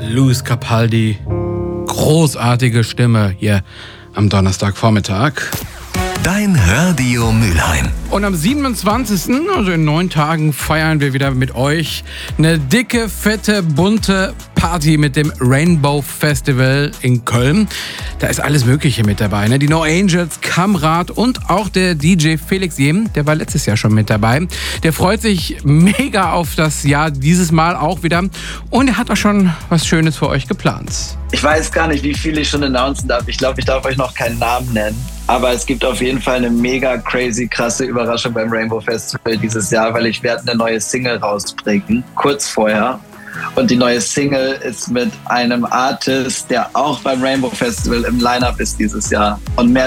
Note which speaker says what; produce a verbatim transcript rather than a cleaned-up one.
Speaker 1: Lewis Capaldi. Großartige Stimme hier am Donnerstagvormittag.
Speaker 2: Dein Radio Mülheim.
Speaker 1: Und am siebenundzwanzigsten, also in neun Tagen, feiern wir wieder mit euch eine dicke, fette, bunte Party mit dem Rainbow Festival in Köln. Da ist alles Mögliche mit dabei, ne? Die No Angels, Kamrat und auch der D J Felix Jem, der war letztes Jahr schon mit dabei. Der freut sich mega auf das Jahr dieses Mal auch wieder und er hat auch schon was Schönes für euch geplant.
Speaker 3: Ich weiß gar nicht, wie viel ich schon announcen darf. Ich glaube, ich darf euch noch keinen Namen nennen. Aber es gibt auf jeden Fall eine mega crazy, krasse Überraschung beim Rainbow Festival dieses Jahr, weil ich werde eine neue Single rausbringen, kurz vorher. Und die neue Single ist mit einem Artist, der auch beim Rainbow Festival im Line-Up ist dieses Jahr. Und mehr